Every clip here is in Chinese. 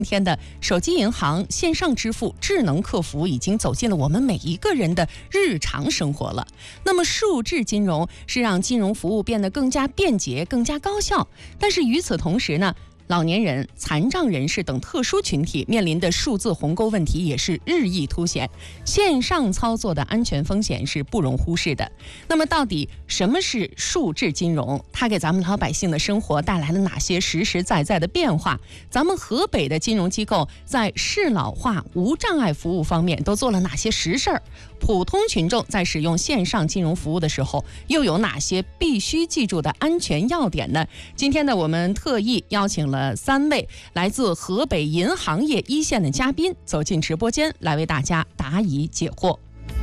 今天的手机银行、线上支付、智能客服已经走进了我们每一个人的日常生活了。那么数字金融是让金融服务变得更加便捷、更加高效，但是与此同时呢，老年人、残障人士等特殊群体面临的数字鸿沟问题也是日益凸显，线上操作的安全风险是不容忽视的。那么到底什么是数字金融？它给咱们老百姓的生活带来了哪些实实在在的变化？咱们河北的金融机构在适老化、无障碍服务方面都做了哪些实事儿？普通群众在使用线上金融服务的时候，又有哪些必须记住的安全要点呢？今天呢，我们特意邀请了3位来自河北银行业一线的嘉宾走进直播间，来为大家答疑解惑。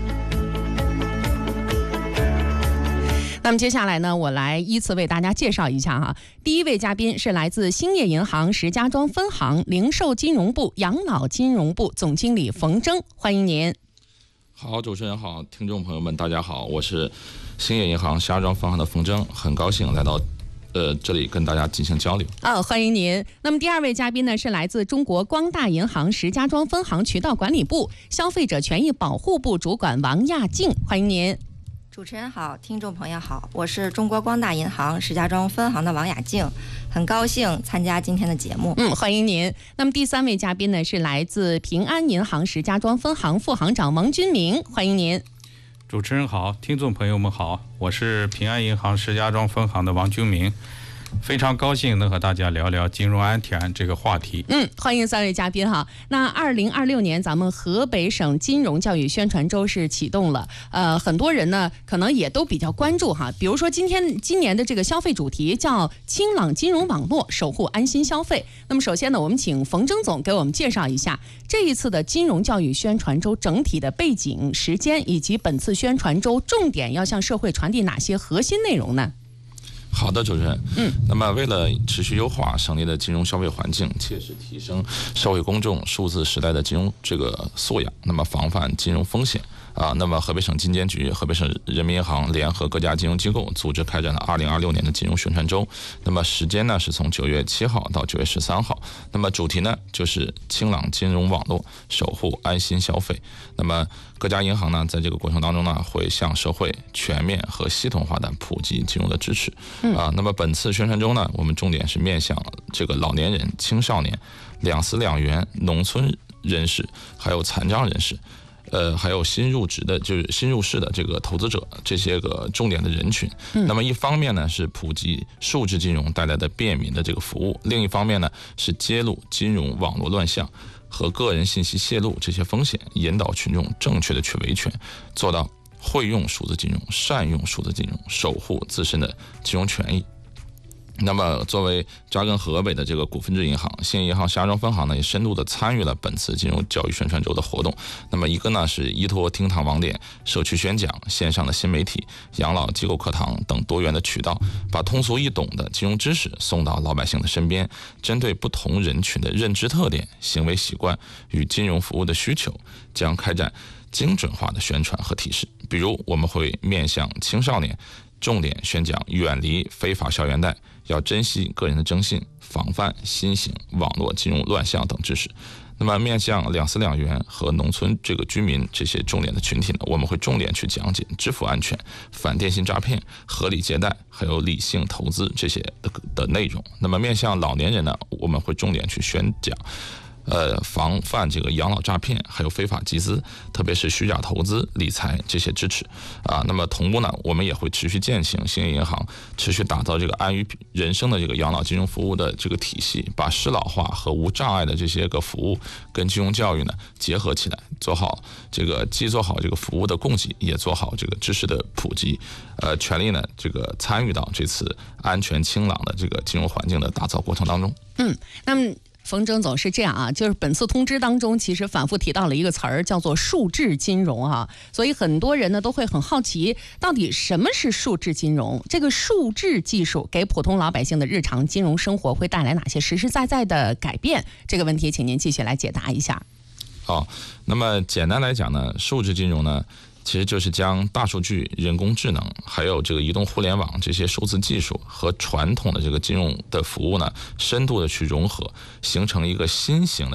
那么接下来呢，我来依次为大家介绍一下哈。第一位嘉宾是来自兴业银行石家庄分行零售金融部养老金融部总经理冯征，欢迎您。 好，主持人好，听众朋友们大家好，我是兴业银行石家庄分行的冯征，很高兴来到这里跟大家进行交流。 欢迎您。那么第二位嘉宾呢，是来自中国光大银行石家庄分行渠道管理部消费者权益保护部主管王亚静，欢迎您。 主持人好，听众朋友好，我是中国光大银行石家庄分行的王亚静，很高兴参加今天的节目。 欢迎您。那么第3位嘉宾呢，是来自平安银行石家庄分行副行长王军明，欢迎您。 主持人好，听众朋友们好，我是平安银行石家庄分行的王军明，非常高兴能和大家聊聊金融安全这个话题。 欢迎3位嘉宾哈。那2026年咱们河北省金融教育宣传周是启动了，很多人呢可能也都比较关注哈。比如说今年的这个消费主题叫清朗金融网络，守护安心消费。那么首先呢，我们请冯征总给我们介绍一下这一次的金融教育宣传周整体的背景、时间，以及本次宣传周重点要向社会传递哪些核心内容呢？ 好的，主持人。那么为了持续优化省内的金融消费环境，切实提升社会公众数字时代的金融这个素养，那么防范金融风险那么河北省金监局、河北省人民银行联合各家金融机构组织开展了2026年的金融宣传周。那么时间呢是从9月7号到9月13号。那么主题呢就是清朗金融网络，守护安心消费。那么各家银行呢在这个过程当中呢会向社会全面和系统化的普及金融的知识。那么本次宣传周呢，我们重点是面向这个老年人、青少年、两司两员、农村人士，还有残障人士。还有新入职的，就是新入市的这个投资者，这些个重点的人群。那么一方面呢是普及数字金融带来的便民的这个服务，另一方面呢是揭露金融网络乱象和个人信息泄露这些风险，引导群众正确的去维权，做到会用数字金融、善用数字金融，守护自身的金融权益。那么作为扎根河北的这个股份制银行，兴业银行石家庄分行呢也深度的参与了本次金融教育宣传周的活动。那么一个呢是依托厅堂网点、社区宣讲、线上的新媒体、养老机构课堂等多元的渠道，把通俗易懂的金融知识送到老百姓的身边，针对不同人群的认知特点、行为习惯与金融服务的需求，将开展精准化的宣传和提示。比如我们会面向青少年，重点宣讲远离非法校园贷，要珍惜个人的征信，防范新型网络金融乱象等知识。那么面向两司两员和农村这个居民这些重点的群体呢，我们会重点去讲解支付安全、反电信诈骗、合理借贷，还有理性投资这些的内容。那么面向老年人呢，我们会重点去宣讲防范这个养老诈骗，还有非法集资，特别是虚假投资、理财这些支持那么同步呢，我们也会持续践行兴业银行持续打造这个安于人生的这个养老金融服务的这个体系，把适老化和无障碍的这些个服务跟金融教育呢结合起来，做好这个既做好这个服务的供给，也做好这个知识的普及，全力呢这个参与到这次安全清朗的这个金融环境的打造过程当中。 那么冯征总是这样啊，就是本次通知当中其实反复提到了一个词儿，叫做数字金融啊，所以很多人呢都会很好奇，到底什么是数字金融？这个数字技术给普通老百姓的日常金融生活会带来哪些实实在在的改变？这个问题，请您继续来解答一下。 好，那么简单来讲呢，数字金融呢，其实就是将大数据、人工智能，还有这个移动互联网这些数字技术和传统的这个金融的服务呢，深度的去融合，形成一个新型的